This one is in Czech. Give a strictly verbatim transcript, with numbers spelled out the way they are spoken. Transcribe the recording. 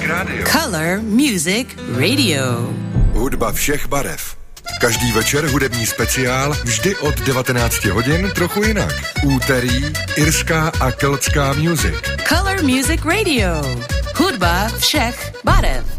Radio. Color Music Radio. Hudba všech barev. Každý večer hudební speciál, vždy od devatenáct hodin, trochu jinak. Úterý, irská a keltská music. Color Music Radio. Hudba všech barev.